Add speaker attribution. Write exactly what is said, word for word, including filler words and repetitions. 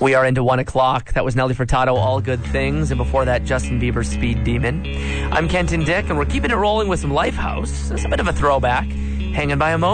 Speaker 1: We are into one o'clock. That was Nelly Furtado, All Good Things. And before that, Justin Bieber's Speed Demon. I'm Kenton Dick, and we're keeping it rolling with some Lifehouse. It's a bit of a throwback. Hanging by a moment.